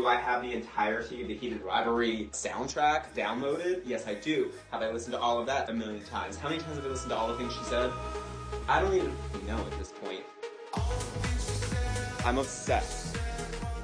I have the entirety of the Heated Rivalry soundtrack downloaded? Yes, I do. Have I listened to all of that? A million times. How many times have I listened to all the things she said? I don't even know at this point. I'm obsessed.